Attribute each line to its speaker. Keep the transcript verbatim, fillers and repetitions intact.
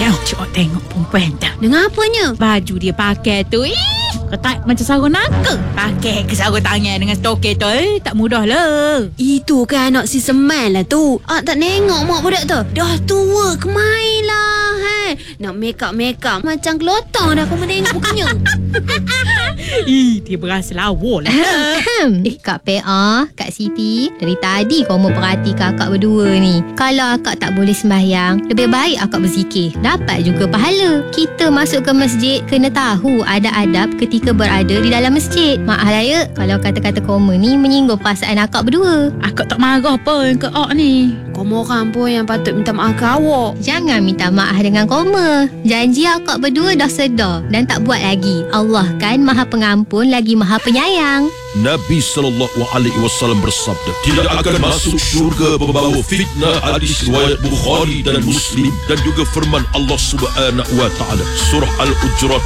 Speaker 1: tengok. Cik tengok perempuan tak.
Speaker 2: Dengan apanya?
Speaker 1: Baju dia pakai tu, ih, ketat macam sarung nangka. Pakai ke sarung tangan dengan stoker tu, eh, tak mudah lah.
Speaker 2: Itu kan anak si Seman lah tu. Ah, tak nengok mak budak tu. Dah tua kemain lah. Hai. Nak make up make up macam kelotong dah kau menengok mukanya.
Speaker 1: Ih, dia berasa lawa lah.
Speaker 3: Eh, Kak P A, Kak Siti, dari tadi kau mau perhati kakak berdua ni. Kalau akak tak boleh sembahyang, lebih baik akak berzikir. Dapat juga pahala. Kita masuk ke masjid, kena tahu adab-adab ketika berada di dalam masjid. Maaf lah ya, kalau kata-kata koma ni menyinggung perasaan akak berdua.
Speaker 1: Akak tak marah pun ke Ak ni.
Speaker 2: Kau orang pun yang patut minta maaf ke awak.
Speaker 3: Jangan minta maaf dengan koma. Janji akak berdua dah sedar dan tak buat lagi. Allah kan Maha Pengampun lagi Maha Penyayang.
Speaker 4: Nabi sallallahu alaihi wasallam bersabda, tidak akan masuk syurga pembawa fitnah. Hadis riwayat Bukhari dan Muslim. Dan juga firman Allah Subhanahu wa taala surah Al-Hujurat